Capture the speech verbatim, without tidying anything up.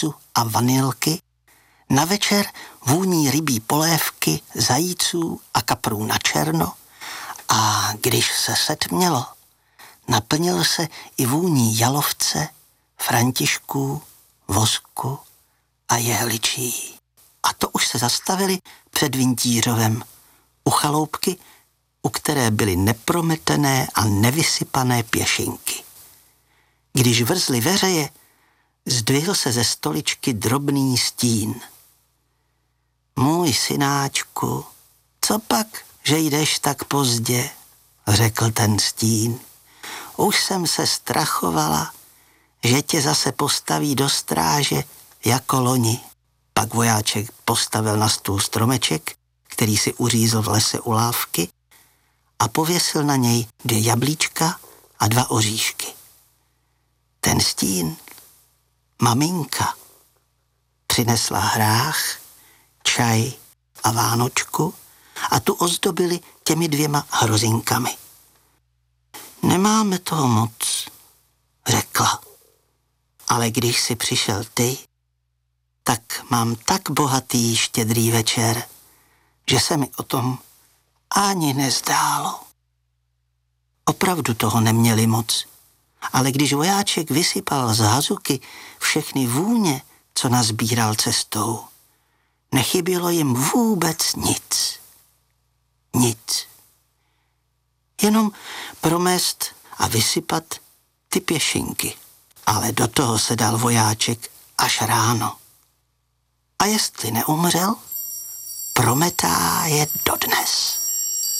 rýžu a vanilky, na večer vůní rybí polévky, zajíců a kaprů na černo a když se setmělo, naplnil se i vůní jalovce, františků, vosku a jehličí. A to už se zastavili před Vintířovem, u chaloupky, u které byly neprometené a nevysypané pěšinky. Když vrzli veřeje, zdvihl se ze stoličky drobný stín. Můj synáčku, co pak, že jdeš tak pozdě, řekl ten stín. Už jsem se strachovala, že tě zase postaví do stráže jako loni. Pak vojáček postavil na stůl stromeček, který si uřízl v lese u lávky a pověsil na něj dvě jablíčka a dva oříšky. Ten stín, maminka, přinesla hrách, čaj a vánočku a tu ozdobili těmi dvěma hrozinkami. Nemáme toho moc, řekla, ale když si přišel ty, tak mám tak bohatý štědrý večer, že se mi o tom ani nezdálo. Opravdu toho neměli moc, ale když vojáček vysypal z hazuky všechny vůně, co nazbíral cestou, nechybělo jim vůbec nic. Nic. Jenom promést a vysypat ty pěšinky. Ale do toho se dal vojáček až ráno. A jestli neumřel, prometá je dodnes.